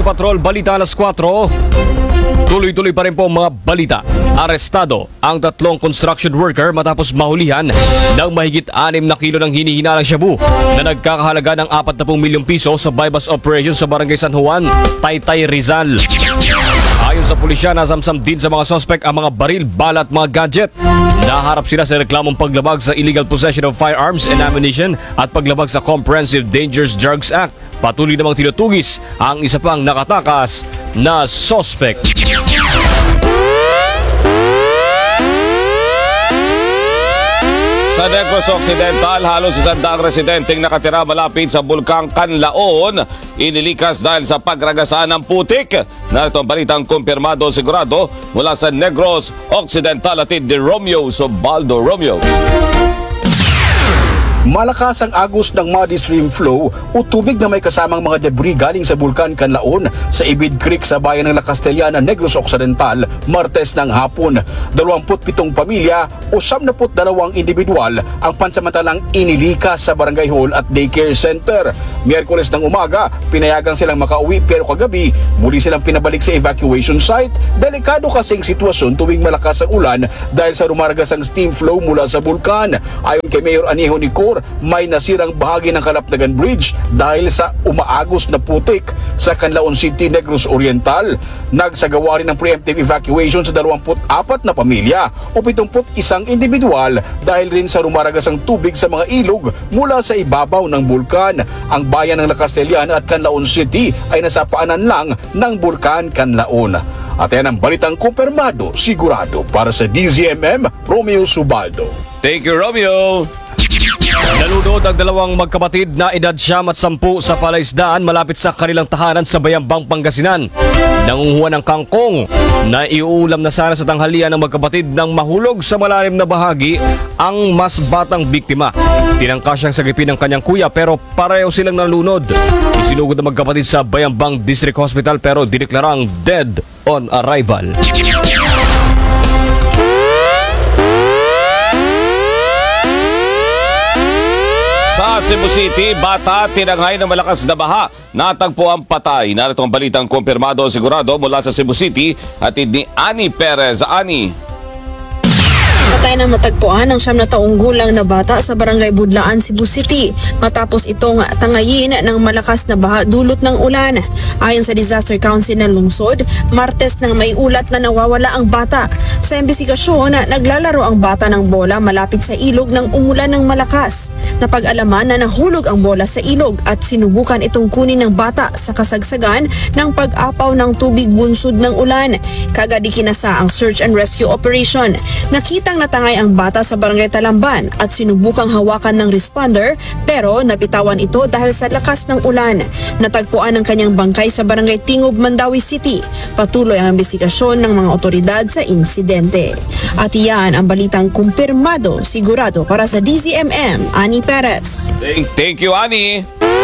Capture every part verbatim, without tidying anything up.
Patrol, balita alas kwatro. Tuloy-tuloy pa rin po ang mga balita. Arestado ang tatlong construction worker matapos mahulihan ng mahigit anim na kilo ng hinihinalang shabu na nagkakahalaga ng apat na pung milyong piso sa bypass operation sa Barangay San Juan, Taytay, Rizal. Ayon sa pulisya, nasamsam din sa mga sospek ang mga baril, bala at mga gadget. Naharap sila sa reklamong paglabag sa illegal possession of firearms and ammunition at paglabag sa Comprehensive Dangerous Drugs Act. Patuloy namang tinutugis ang isa pang nakatakas na sospek. Sa Negros Occidental, halos isandang residenteng nakatira malapit sa Bulkang Canlaon inilikas dahil sa pagragasa ng putik. Narito ang balitang kumpirmado sigurado mula sa Negros Occidental at ni Romeo Sobaldo. Romeo. Malakas ang agos ng muddy stream flow o tubig na may kasamang mga debris galing sa Bulkan Canlaon sa Ibid Creek sa bayan ng La Castellana, Negros Occidental, Martes ng hapon. Dalawamput pitong pamilya o samnaput dalawang individual ang pansamantalang inilikas sa barangay hall at daycare center. Miyerkules ng umaga, pinayagan silang makauwi pero kagabi, muli silang pinabalik sa evacuation site. Delikado kasing sitwasyon tuwing malakas ang ulan dahil sa rumaragas ang steam flow mula sa bulkan. Ayon kay Mayor Anijo Nicor, may nasirang bahagi ng Kalaptagan Bridge dahil sa umaagos na putik sa Canlaon City, Negros Oriental. Nagsagawa rin ng preemptive evacuation sa dalawamput apat na pamilya o pitungput isang individual dahil rin sa rumaragas ang tubig sa mga ilog mula sa ibabaw ng bulkan. Ang bayan ng La Castellana at Canlaon City ay nasa paanan lang ng Bulkan Canlaon. At yan ang balitang kumpirmado sigurado para sa D Z M M, Romeo Subaldo. Thank you, Romeo. Nalunod ang dalawang magkapatid na edad siyam at sampu sa palaisdaan malapit sa kanilang tahanan sa Bayambang, Pangasinan. Nangunguha ng kangkong na iuulam na sana sa tanghalian ng magkapatid nang mahulog sa malalim na bahagi ang mas batang biktima. Tinangka siyang sagipin ng kanyang kuya pero pareho silang nalunod. Isinugod ang magkapatid sa Bayambang District Hospital pero dineklarang dead on arrival. Sa Cebu City, bata tinangay ng malakas na baha. Natagpo ang patay. Narito ang balitang kumpirmado sigurado mula sa Cebu City at ni Ani Perez. Ani. Patay na matagpuan ang siyam na taong gulang na bata sa Barangay Budlaan, Cebu City matapos itong tangayin ng malakas na baha dulot ng ulan. Ayon sa Disaster Council ng lungsod, Martes nang may ulat na nawawala ang bata. Sa imbestigasyon, naglalaro ang bata ng bola malapit sa ilog nang umulan ng malakas. Napag-alaman na nahulog ang bola sa ilog at sinubukan itong kunin ng bata sa kasagsagan ng pag-apaw ng tubig bunsod ng ulan. Kagad ikinasa ang search and rescue operation. Nakitang natangay ang bata sa Barangay Talamban at sinubukang hawakan ng responder pero napitawan ito dahil sa lakas ng ulan. Natagpuan ang kanyang bangkay sa Barangay Tingob, Mandawi City. Patuloy ang investigasyon ng mga otoridad sa insidente. At iyan ang balitang kumpirmado sigurado para sa D Z M M, Ani Perez. Thank, thank you, Ani.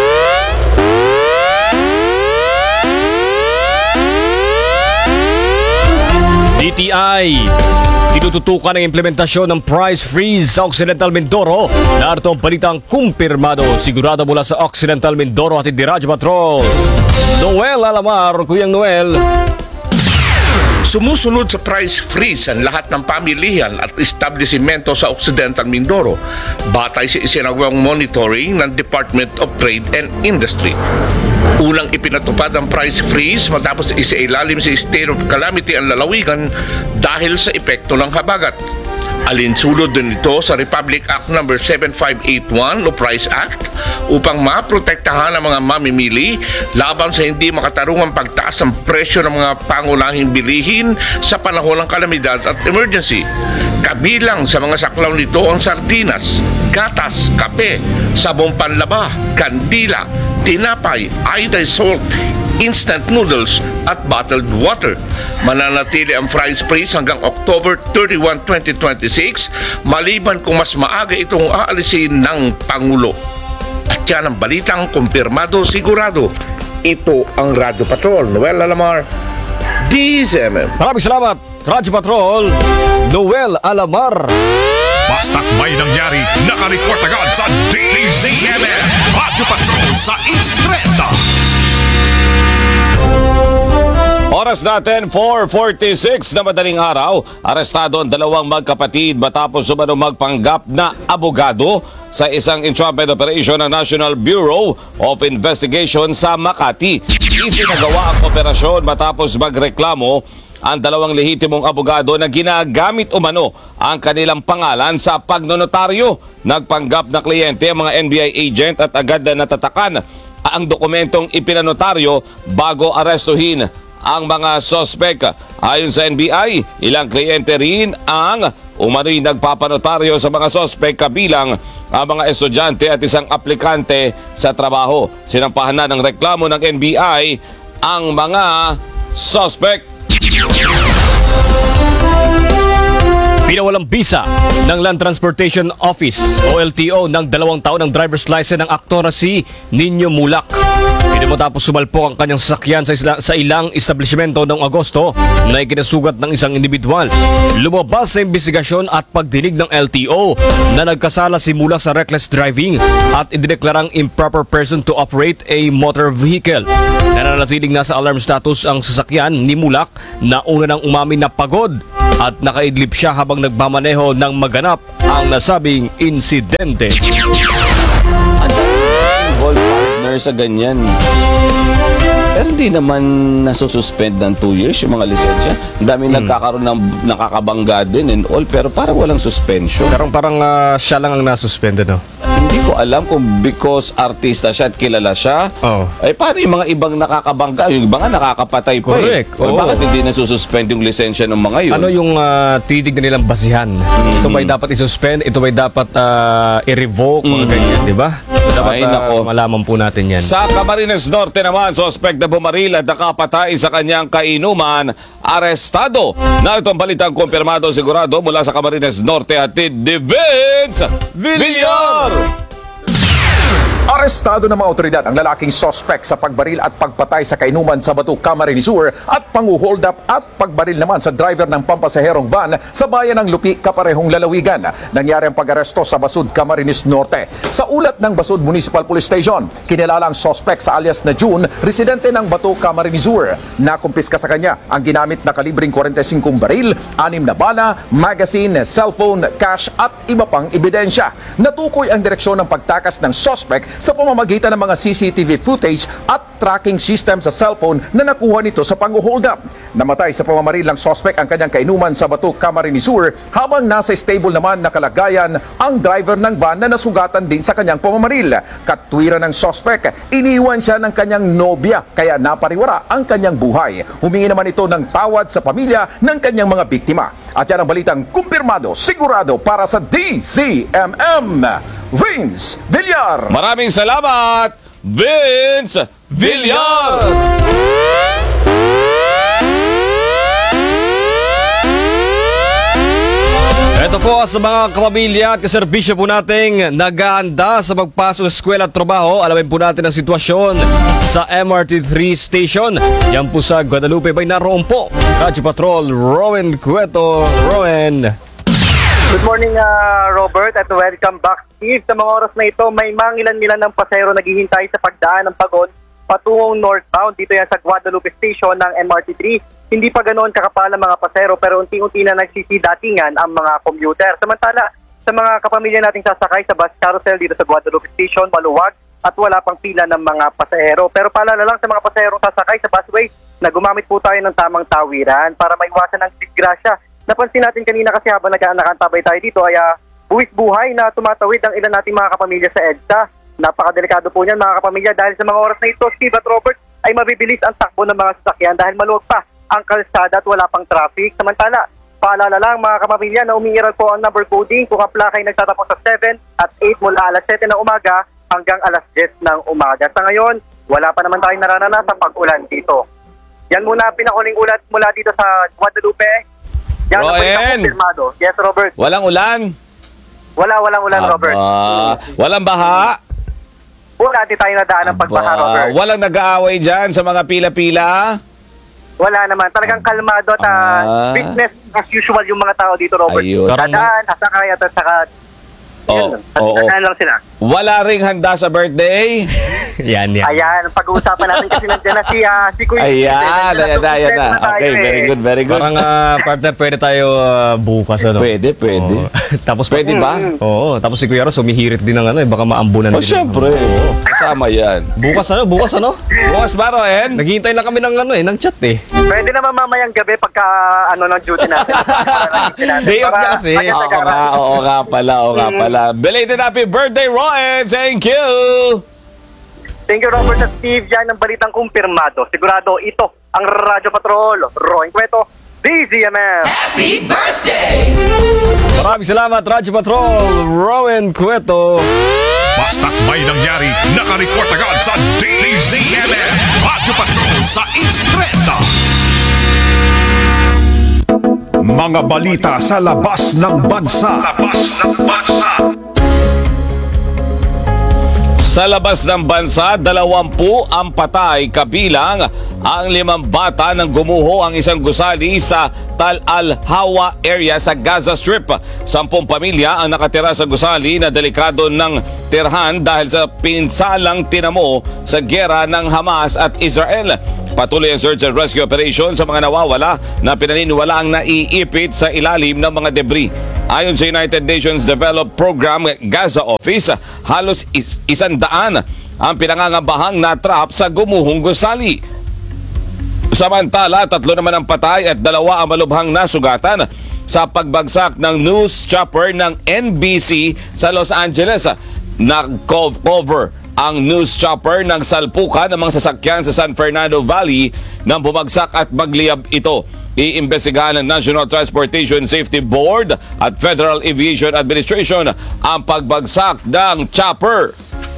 D T I tinututukan ang implementasyon ng price freeze sa Occidental Mindoro. Narito ang balitang kumpirmado sigurado mula sa Occidental Mindoro at ni Radyo Patrol. Noel Alamar, Kuyang Noel. Sumusunod sa price freeze ang lahat ng pamilihan at establishmento sa Occidental Mindoro batay sa isinagawang monitoring ng Department of Trade and Industry. Unang ipinatupad ang price freeze matapos isailalim sa state of calamity ang lalawigan dahil sa epekto ng habagat. Alinsulod din ito sa Republic Act number seven five eight one o Price Act upang maprotektahan ang mga mamimili laban sa hindi makatarungang pagtaas ng presyo ng mga pangunahing bilihin sa panahon ng kalamidad at emergency. Kabilang sa mga saklaw nito ang sardinas, gatas, kape, sabong panlaba, kandila, tinapay, iodized salt, instant noodles at bottled water. Mananatili ang price freeze hanggang October thirty-first, twenty twenty-six maliban kung mas maaga itong aalisin ng Pangulo. At yan ang balitang kumpirmado sigurado. Ito ang Radyo Patrol. Noel Alamar, D Z M M. Maraming salamat, Radyo Patrol, Noel Alamar. Basta't may nangyari, nakareport agad sa D Z M M. Radyo Patrol sa East Trend. oras natin, four forty-six na madaling araw. Arestado ang dalawang magkapatid matapos umano magpanggap na abogado sa isang entrapment operation ng National Bureau of Investigation sa Makati. Isinagawa ang operasyon matapos magreklamo ang dalawang lehitimong abogado na ginagamit umano ang kanilang pangalan sa pagnonotaryo. Nagpanggap na kliyente ang mga N B I agent at agad na natatakan ang dokumentong ipinanotaryo bago arestuhin ang mga sospek. Ayon sa N B I, ilang kliyente rin ang umano'y nagpapanotaryo sa mga sospek kabilang ang mga estudyante at isang aplikante sa trabaho. Sinampahan na ng reklamo ng N B I ang mga sospek. Pinawalang bisa ng Land Transportation Office o L T O ng dalawang taon ng driver's license ng aktor na si Nino Mulak. Ito matapos sumalpok ang kanyang sasakyan sa, isla, sa ilang establishmento noong Agosto na ikinasugat ng isang individual. Lumabas sa investigasyon at pagdinig ng L T O na nagkasala si Mulak sa reckless driving at idineklarang improper person to operate a motor vehicle. Nananatiling nasa alarm status ang sasakyan ni Mulak na una nang umamin na pagod at nakaidlip siya habang nagmamaneho ng maganap ang nasabing insidente. Involved partner sa ganyan. Pero hindi naman nasususpend ng two years yung mga lisensya. Ang dami hmm. nagkakaroon ng nakakabangga din and all, pero parang walang suspension. Parang parang uh, siya lang ang nasuspended, no? Hindi ko alam kung because artista siya at kilala siya. Oh. Ay paano yung mga ibang nakakabangga? Yung iba nga nakakapatay pa. Correct. Eh. O Oo. bakit hindi nasususpend yung lisensya ng mga yun? Ano yung uh, titig na nilang basihan? Mm-hmm. Ito ba'y dapat isuspend? Ito ba'y dapat uh, i-revoke? Mga Mm-hmm. ganyan, di ba? So, dapat Ay, nako. uh, malaman po natin yan. Sa Camarines Norte naman, suspect na bumaril at nakapatay sa kanyang kainuman, arestado. Narito ang balitang kumpirmado sigurado mula sa Camarines Norte at Vince Villar. Arestado ng mga otoridad ang lalaking sospek sa pagbaril at pagpatay sa kainuman sa Batu, Camarines Sur at pangu-hold up at pagbaril naman sa driver ng pampasaherong van sa bayan ng Lupi, kaparehong lalawigan. Nangyari ang pag-aresto sa Basud, Camarines Norte. Sa ulat ng Basud Municipal Police Station, kinilala ang sospek sa alias na June, residente ng Batu, Camarines Sur. Nakumpiska sa kanya ang ginamit na kalibring forty-five baril, anim na bala, magazine, cellphone, cash at iba pang ebidensya. Natukoy ang direksyon ng pagtakas ng sospek sa pamamagitan ng mga C C T V footage at tracking system sa cellphone na nakuha nito sa pang-hold up. Namatay sa pamamaril ng sospek ang kanyang kainuman sa Batu, Camarines Sur habang nasa stable naman na kalagayan ang driver ng van na nasugatan din sa kanyang pamamaril. Katwiran ng sospek, iniwan siya ng kanyang nobya kaya napariwara ang kanyang buhay. Humingi naman ito ng tawad sa pamilya ng kanyang mga biktima. At yan ang balitang kumpirmado, sigurado para sa D Z M M. Vince Villar. Maraming salamat, Vince Villar! Ito po sa mga kapamilya at kaserbisyo po nating naghahanda sa magpasok sa eskwela at trabaho. Alamin po natin ang sitwasyon sa M R T three station. Yan po sa Guadalupe by naroon po. Radyo Patrol, Rowan Cueto. Rowan. Good morning, uh, Robert, at welcome back, Steve. Sa mga oras na ito, may mangilan-ngilan ng pasahero naghihintay sa pagdaan ng Pagon patungong northbound. Dito yan sa Guadalupe Station ng M R T three. Hindi pa ganoon kakapal ang mga pasahero pero unti-unti na nagsisidatingan ang mga commuter. Samantala, sa mga kapamilya nating sasakay sa bus carousel dito sa Guadalupe Station, maluwag at wala pang pila ng mga pasahero. Pero paalala lang sa mga pasaherong sasakay sa busway na gumamit po tayo ng tamang tawiran para maiwasan ang disgrasya. Napansin natin kanina kasi habang nag-nakantabay tayo dito ay uh, buwis buhay na tumatawid ang ilan nating mga kapamilya sa EDSA. Napakadelikado po niyan mga kapamilya dahil sa mga oras na ito, Steve at Robert, ay mabibilis ang takbo ng mga sasakyan dahil maluwag pa ang kalsada at wala pang traffic. Samantala, paalala lang mga kapamilya na umiiral po ang number coding kung ang plaka ay nagtatapos sa seven at eight mula alas seven ng umaga hanggang alas ten ng umaga. Sa ngayon, wala pa naman tayong naranasan pag-ulan dito. Yan muna pinakuling ulat mula dito sa Guadalupe. Yan ang Roen! kumpirmado. Yes, Robert. Walang ulan? Wala, walang ulan, Aba. Robert. Walang baha? Wala din tayo nadaan ng pagbaha, Aba. Robert. Walang nag-aaway dyan sa mga pila-pila? Wala naman. Talagang kalmado at uh, Ah. business as usual yung mga tao dito, Robert. Ayun. Dadaan, sasakay at saka... Oo, yun, at oo. dadaan lang sila. Wala ring handa sa birthday. Yan, yan. Ayan, pag-uusapan natin kasi nandiyan na si, ah, si Kuya. Ayan, ayan na, ayan na. Okay, very good, very good. Parang ah, partner, pwede tayo ah, bukas, ano? Pwede, pwede. Oo. Tapos Pwede ba? Oo, tapos si Kuya Ros humihirit din ng ano, eh, baka maambunan Oh, din. syempre. Kasama yan. Bukas ano, bukas ano? Bukas ba, Roen? Naghihintay lang kami ng ano eh, ng chat eh. Pwede naman mamayang gabi pagka ano ng duty natin. Para nakikita natin. Day off Para niya kasi. agad Oo nag-aral. nga, oo nga pala, oo nga pala. Belated happy birthday, Roen! Thank you! Thank you, Robert at Steve. Yan ang balitang kumpirmado. Sigurado ito ang Radyo Patrol. Roing Cueto, D Z M M. Maraming salamat, Radyo Patrol, Rowan Cueto. Basta't may nangyari, nakareport agad sa D Z M M Radyo Patrol sa East Trenta. Mga balita sa labas ng bansa. Labas ng bansa. Sa labas ng bansa, dalawampu ang patay kabilang ang limang bata nang gumuho ang isang gusali sa Tal Al-Hawa area sa Gaza Strip. Sampung pamilya ang nakatira sa gusali na delikado ng tirhan dahil sa pinsalang tinamo sa gera ng Hamas at Israel. Patuloy ang search and rescue operation sa mga nawawala na pinaniniwalaang naiipit sa ilalim ng mga debris. Ayon sa United Nations Development Program Gaza Office, halos is- isang daan ang pinangangabahang natrap sa gumuhong gusali. Samantala, tatlo naman ang patay at dalawa ang malubhang nasugatan sa pagbagsak ng news chopper ng N B C sa Los Angeles. Nag-cover ang news chopper ng salpukan ng mga sasakyan sa San Fernando Valley nang bumagsak at magliyab ito. Iimbestigahan ng National Transportation Safety Board at Federal Aviation Administration ang pagbagsak ng chopper.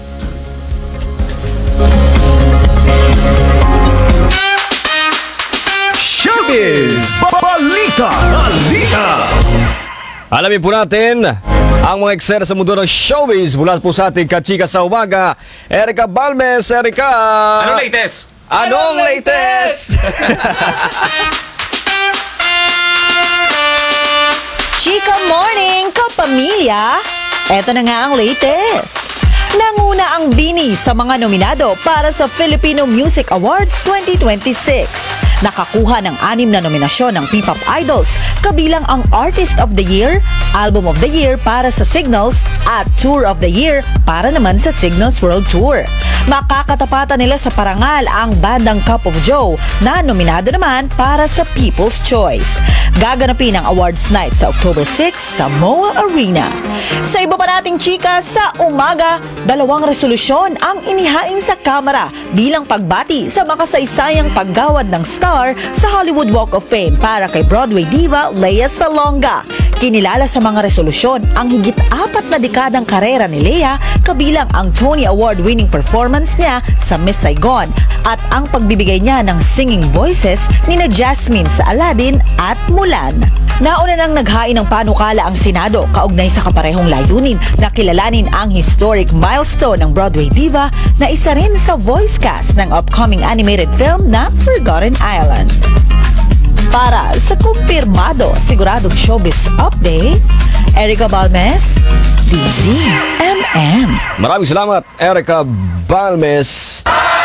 Showbiz! Balita! Balita! Alamin po natin ang mga eksena sa mundo ng showbiz mula po sa ating kachika sa umaga. Erica Balmes, Erica! Ano latest? Anong latest? Chika morning, kapamilya! Eto na nga ang latest. Nanguna ang Bini sa mga nominado para sa Filipino Music Awards twenty twenty-six. Nakakuha ng anim na nominasyon ng P-pop idols, kabilang ang Artist of the Year, Album of the Year para sa Signals, at Tour of the Year para naman sa Signals World Tour. Makakatapatan nila sa parangal ang bandang Cup of Joe na nominado naman para sa People's Choice. Gaganapin ang awards night sa October sixth sa M O A Arena. Sa iba pa nating chika sa umaga, dalawang resolusyon ang inihain sa kamera bilang pagbati sa makasaysayang paggawad ng star sa Hollywood Walk of Fame para kay Broadway diva Lea Salonga. Kinilala sa mga resolusyon ang higit apat na dekadang karera ni Lea, kabilang ang Tony Award-winning performance niya sa Miss Saigon at ang pagbibigay niya ng singing voices ni na Jasmine sa Aladdin at Mulan. Nauna nang naghain ng panukala ang Senado kaugnay sa kaparehong layunin na kilalanin ang historic milestone ng Broadway diva na isa rin sa voice cast ng upcoming animated film na Forgotten Island. Para sa kumpirmado, siguradong showbiz update, Erica Balmes, D Z M M. Maraming salamat, Erica Balmes.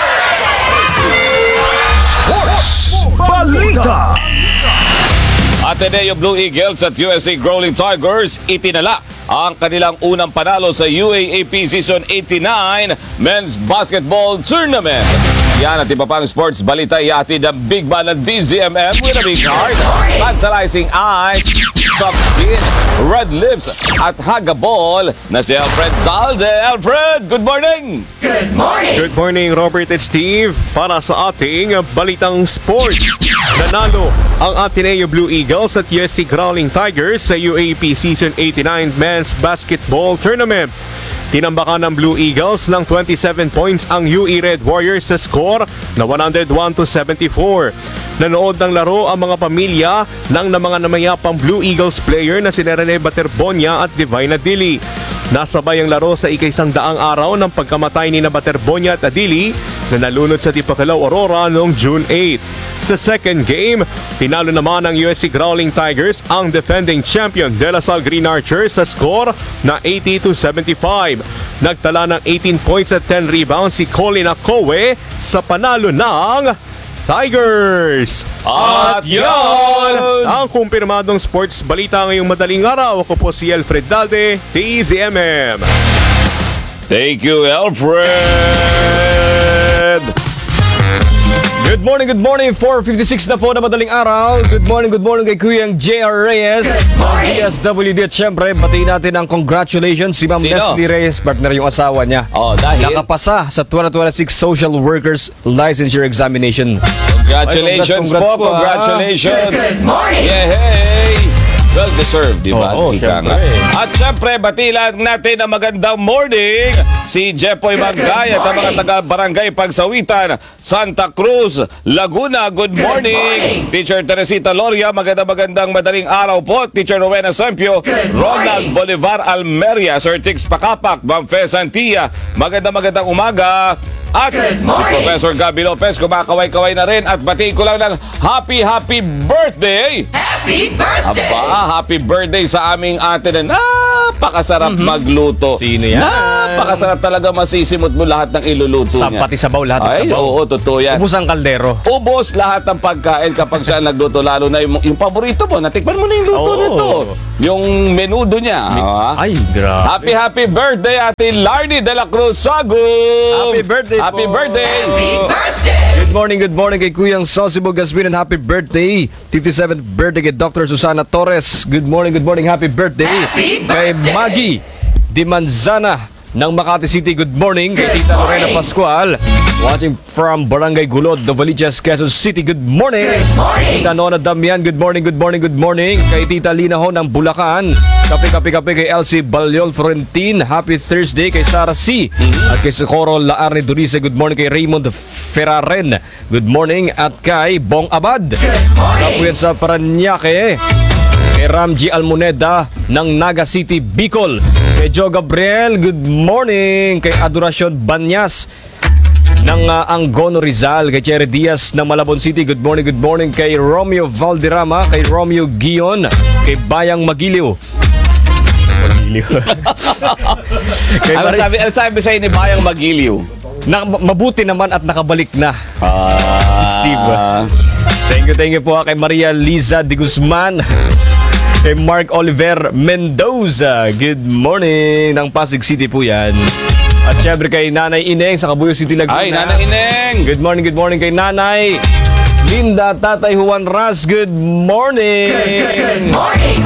Balita! Ateneo Blue Eagles at U S A Growling Tigers itinala ang kanilang unang panalo sa U A A P Season eighty-nine Men's Basketball Tournament. Yan at iba pang sports balita ihatid ng Big Man ng D Z M M with a big heart, tantalizing eyes, soft skin, red lips at hagaball na si Alfred Talde. Alfred, good morning! Good morning, Robert at Steve. Para sa ating balitang sports, nanalo ang Ateneo Blue Eagles at U S A Growling Tigers sa U A P Season eighty-nine Men's Basketball Tournament. Tinambakan ng Blue Eagles ng twenty-seven points ang U A Red Warriors sa score na one oh one to seventy-four. Nanood ng laro ang mga pamilya ng na mga namayapang Blue Eagles player na si Rene Baterbonia at Divine Adili. Nasabay ang laro sa ikaisang daang araw ng pagkamatay ni na Baterbonia at Adili na nalunod sa Tipacalaw, Aurora noong June eight. Sa second game, tinalo naman ng U S C Growling Tigers ang defending champion De La Salle Green Archers sa score na eighty to seventy-five. Nagtala ng eighteen points at ten rebounds si Colin Akowe sa panalo ng Tigers! At yan! Ang kumpirmadong sports balita ngayong madaling araw. Ako po si Alfred Dalde, T Z M M. Thank you, Alfred! Good morning, good morning. four fifty-six na po na madaling araw. Good morning, good morning kay Kuyang J R Reyes. D S W D at syempre, batiin natin ang congratulations si Ma'am Sino? Leslie Reyes, partner yung asawa niya. Oh, dahil? Nakapasa sa twenty twenty-six Social Workers Licensure Examination. Congratulations Ay, congrats, po, congrats po, congratulations! Yeah, hey! Well deserved, di ba? Oo, Ika nga. syempre. At syempre, batilan natin ang magandang morning si Jepoy Mangay at ang mga taga-barangay Pagsawitan, Santa Cruz, Laguna. Good morning! Teacher Teresita Loria, magandang magandang madaling araw po. Teacher Rowena Sampio, Ronald Bolivar Almeria, Sir Tix Pakapak, Ma'am Fe Santia, magandang magandang umaga. At si Professor Gabi Lopez, kumakaway-kaway na rin. At batiin ko lang ng happy, happy birthday! Happy birthday! Aba, happy birthday sa aming ate na napakasarap magluto. Sino yan? Napakasarap talaga, masisimot mo lahat ng iluluto Sa niya. pati sabaw, lahat ng Ay, sabaw. oo, totoo yan. Ubus ang kaldero. Ubos lahat ng pagkain kapag siya nagluto, lalo na yung, yung paborito mo. Natikman mo na yung luto Oo. nito. Yung menudo niya. ah. Ay, grabe. Happy, happy birthday, Ate Larny de la Cruz Sagum! Happy birthday Happy po. birthday! Happy birthday! Good morning, good morning kay Kuyang Sosibo Gasmin and happy birthday. fifty-seventh birthday kay Doctor Susana Torres. Good morning, good morning, happy birthday. Happy Kay birthday. Maggie Dimanzana ng Makati City. Good morning kay Tita Lorena Pascual. Watching from Barangay Gulod, Novaliches, Quezon City. Good morning. Kay Tita Nona Damian. Good morning, good morning, good morning. Kay Tita Lina Ho ng Bulacan. Kape, kape, kape kay Elsie Balyol Florentin. Happy Thursday kay Sarah C. At kay Socorro Laarne Durice. Good morning kay Raymond Ferraren. Good morning. At kay Bong Abad. Kapuyan sa Paranaque. Kay Ramji Almoneda ng Naga City, Bicol. Kay Joe Gabriel, good morning. Kay Adoracion Banyas ng uh, Angono Rizal. Kay Cherry Diaz ng Malabon City, good morning, good morning. Kay Romeo Valderrama, kay Romeo Gion, kay Bayang Magiliw. Magiliw. Kay Ano Mari- sabi, ano sabi sa'yo ni Bayang Magiliw? na, mabuti naman at nakabalik na. Ah, Si Steve. Thank you, thank you po kay Maria Liza de Guzman. Kay Mark Oliver Mendoza. Good morning ng Pasig City po yan. At syempre kay Nanay Ineng sa Cabuyao City, Laguna. Ay, Nanay Ineng! Good morning, good morning kay Nanay Linda, Tatay Juan Ras. Good morning. Good morning!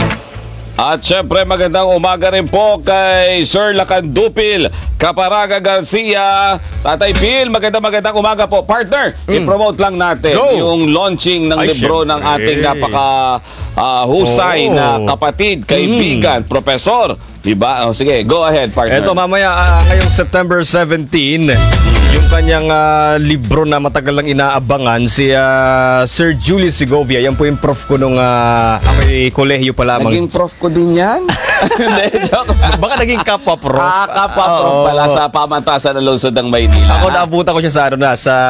At syempre magandang umaga rin po kay Sir Lacandupil, Caparaga Garcia, Tatay Phil, magandang magandang umaga po. Partner, i-promote lang natin Go. yung launching ng Ay, libro ng syempre. ating napaka ah, husay Oo. na kapatid, kaibigan, profesor. Diba? O, sige, go ahead, partner. Eto mamaya, ah, ngayong September seventeenth, yung kanyang ah, libro na matagal lang inaabangan, si ah, Sir Julius Segovia. Yan po yung prof ko nung uh, ako'y kolehiyo pa lamang. Naging prof ko din yan? Hindi, joke. Baka naging kapwa prof. Ah, kapwa prof Oo. pala sa pamantasan ng lungsod ng Maynila. Ako naabutan ko siya sa ano na, sa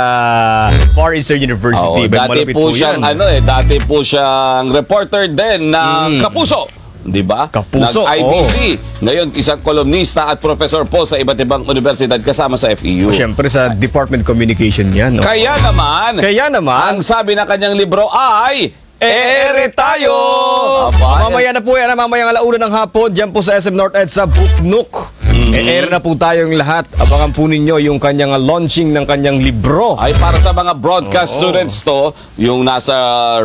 Far Eastern University. Oo, But dati malapit po siyang yan. ano eh, dati po siyang reporter din ng Kapuso. 'Di ba? Kapuso, Nag-I B C. Ngayon isang kolumnista at professor po sa iba't ibang universidad kasama sa F E U. O, syempre sa Department Communication yan. No? Kaya naman, Kaya naman, ang sabi ng kanyang libro ay E-ere tayo! Aba, mamaya na po yan, ah, mamaya ng alauna ng hapon, dyan po sa S M North Ed sa Buknuk. E-air na po tayong lahat. Abangan po ninyo yung kanyang ah, launching ng kanyang libro. ay para sa mga broadcast students to, yung nasa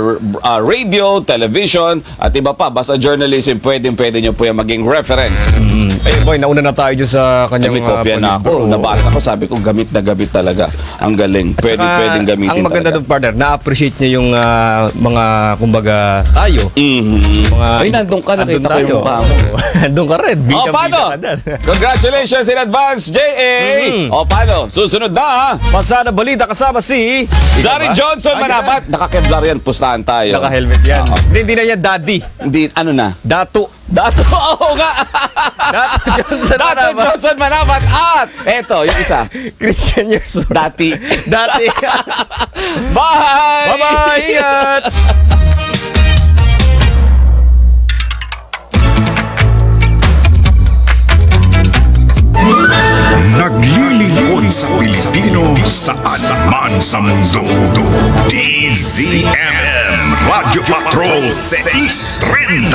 uh, radio, television, at iba pa, basta journalism, pwedeng-pwede nyo po yung maging reference. Ay boy, nauna na tayo dyan sa May kanyang ah, kopya na paglibro. ako. Nabasa ko, sabi ko, gamit na gamit talaga. Ang galing. Pwede, Saka, pwedeng gamitin ang maganda talaga. doon, partner, na-appreciate niya yung ah, mga, kumbaga, tayo. Mhm. Mga, Ay, nandun ka, nakita ko tayo. yung mukha mo. Nandun ka rin. Oh, Bida-bida paano? ka dyan. Congrats! Congratulations in advance, J A! Mhm. O paano? Susunod na ha? Pasada balita kasama si... Zari Johnson Ah, Manabat. Naka-Kevlar yan, pustahan tayo. Naka-helmet yan. Hindi, hindi na yan daddy. Hindi, ano na? Datu. Dato, oo nga. Datu Johnson Dato Manabat. Johnson Manabat. At, eto, yung isa. Christian Yerson. Dati. Dati. Bye! Bye-bye! Ingat! Naglilingkod sa Pilipino saan man sa mundo. D Z M M Radio Patrol six thirty.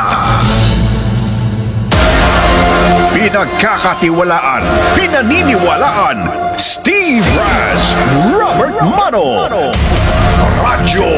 Pinagkakatiwalaan, pinaniniwalaan, Steve Raz, Robert Mano. Radyo